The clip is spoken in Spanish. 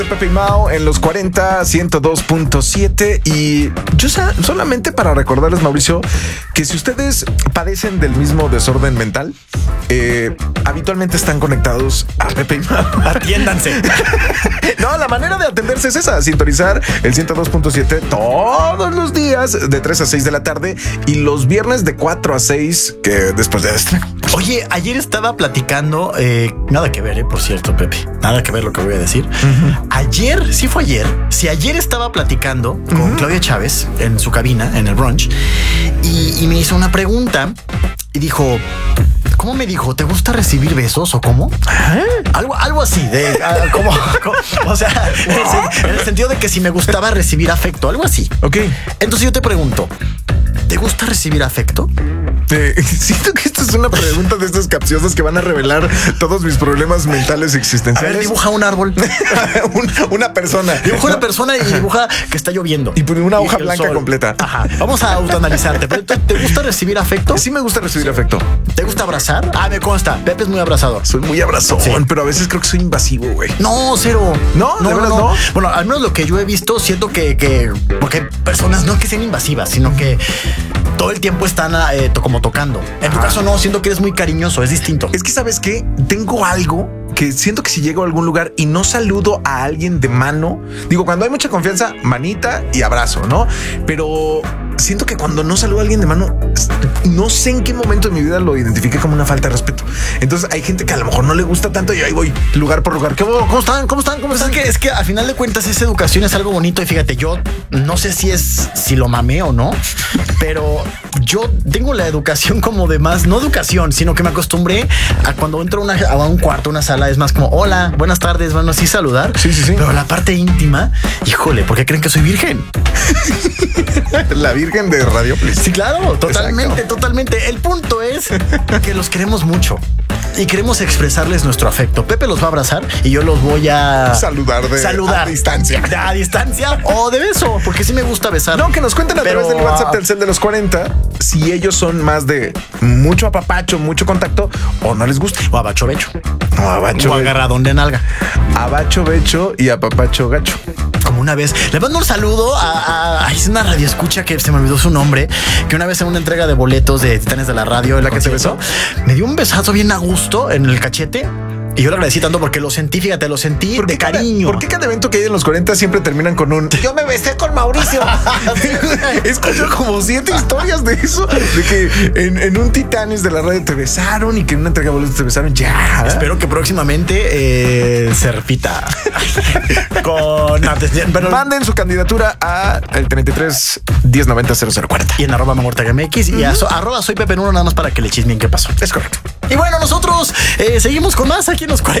Pepe y Mau en los 40, 102.7. Y yo solamente para recordarles, Mauricio, que si ustedes padecen del mismo desorden mental, habitualmente están conectados a Pepe y Mau. Atiéndanse. No, la manera de atenderse es esa: sintonizar el 102.7 todos los días de 3 a 6 de la tarde y los viernes de 4 a 6, que después de estreno. Oye, ayer estaba platicando, nada que ver, por cierto, Pepe, nada que ver lo que voy a decir. Ayer, sí fue ayer. Si ayer estaba platicando con Claudia Chávez en su cabina, en el brunch, y me hizo una pregunta y dijo, ¿cómo me dijo? ¿Te gusta recibir besos o cómo? Algo así de ¿cómo? O sea, en el sentido de que si me gustaba recibir afecto, algo así. Ok. Entonces yo te pregunto, ¿te gusta recibir afecto? Siento que esta es una pregunta de estas capciosas que van a revelar todos mis problemas mentales existenciales. A ver, dibuja un árbol. una persona. Dibuja una persona y dibuja que está lloviendo. Y pone una hoja blanca completa. Ajá. Vamos a autoanalizarte. ¿Pero te gusta recibir afecto? Sí, me gusta recibir afecto. ¿Te gusta abrazar? Me consta. Pepe es muy abrazador. Soy muy abrazón, sí, pero a veces creo que soy invasivo, güey. No, cero. No, de verdad no. Bueno, al menos lo que yo he visto, siento que porque hay personas no que sean invasivas, sino que todo el tiempo están como tocando. En tu caso no, siento que eres muy cariñoso, es distinto. Es que, ¿sabes qué? Tengo algo que siento que si llego a algún lugar y no saludo a alguien de mano, digo, cuando hay mucha confianza, manita y abrazo, ¿no? Pero siento que cuando no saludo a alguien de mano, no sé en qué momento de mi vida lo identifique como una falta de respeto. Entonces hay gente que a lo mejor no le gusta tanto y ahí voy lugar por lugar. ¿Cómo están? ¿Cómo están? ¿Cómo están? Es que al final de cuentas esa educación es algo bonito y fíjate, yo no sé si lo mamé o no, pero yo tengo la educación como de más, no educación, sino que me acostumbré a cuando entro a un cuarto, una sala, es más como hola, buenas tardes, bueno, sí saludar. Sí. Pero la parte íntima, híjole, ¿por qué creen que soy virgen? La virgen de Radiopolis. Sí, claro, totalmente, exacto. Totalmente. El punto es que los queremos mucho y queremos expresarles nuestro afecto. Pepe los va a abrazar y yo los voy a saludar a distancia. A distancia o de beso, porque sí me gusta besar. No, que nos cuenten a través del WhatsApp Telcel de los 40 si ellos son más de mucho apapacho, mucho contacto o no les gusta. O abacho becho. O agarradón de nalga. Abacho becho y apapacho gacho. Como una vez, le mando un saludo a es una radioescucha que se me olvidó su nombre, que una vez en una entrega de boletos de Titanes de la Radio, ¿la que se besó? Me dio un besazo bien a gusto en el cachete. Y yo lo agradecí tanto porque lo sentí de cariño. ¿Por qué cada evento que hay en los 40 siempre terminan con un yo me besé con Mauricio? He escuchado como 7 historias de eso, de que en un Titanes de la Radio te besaron y que en una entrega de boletos te besaron ya. Espero que próximamente se repita. Pero manden su candidatura a el 33 1090 0040 y en @MX y @ soy Pepe Nuno, nada más para que le chismen qué pasó. Es correcto. Y bueno, nosotros seguimos con más aquí en los 40.